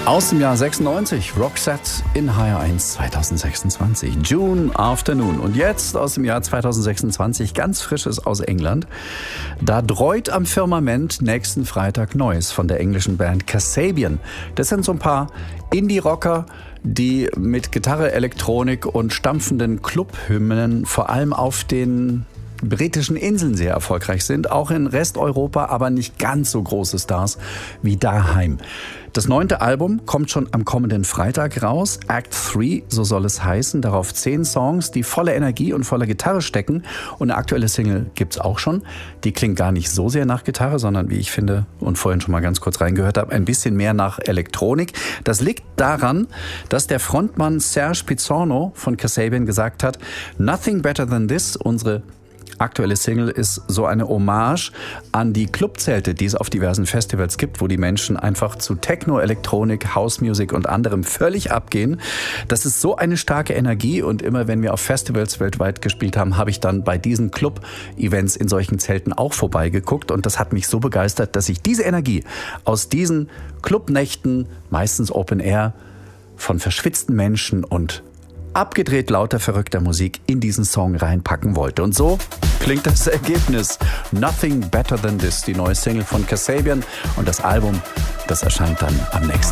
Aus dem Jahr 96, Roxette in HR1 2026, June Afternoon. Und jetzt aus dem Jahr 2026, ganz frisches aus England. Da dräut am Firmament nächsten Freitag Neues von der englischen Band Kasabian. Das sind so ein paar Indie-Rocker, die mit Gitarre, Elektronik und stampfenden Clubhymnen vor allem auf den britischen Inseln sehr erfolgreich sind, auch in Resteuropa, aber nicht ganz so große Stars wie daheim. Das 9. Album kommt schon am kommenden Freitag raus, Act 3, so soll es heißen, darauf 10 Songs, die voller Energie und voller Gitarre stecken, und eine aktuelle Single gibt's auch schon, die klingt gar nicht so sehr nach Gitarre, sondern wie ich finde und vorhin schon mal ganz kurz reingehört habe, ein bisschen mehr nach Elektronik. Das liegt daran, dass der Frontmann Serge Pizzorno von Kasabian gesagt hat, Nothing Better Than This, unsere aktuelle Single ist so eine Hommage an die Clubzelte, die es auf diversen Festivals gibt, wo die Menschen einfach zu Techno, Elektronik, Housemusik und anderem völlig abgehen. Das ist so eine starke Energie, und immer wenn wir auf Festivals weltweit gespielt haben, habe ich dann bei diesen Club-Events in solchen Zelten auch vorbeigeguckt, und das hat mich so begeistert, dass ich diese Energie aus diesen Clubnächten, meistens Open Air, von verschwitzten Menschen und abgedreht lauter verrückter Musik in diesen Song reinpacken wollte. Und so klingt das Ergebnis. Nothing Better Than This, die neue Single von Kasabian, und das Album, das erscheint dann am nächsten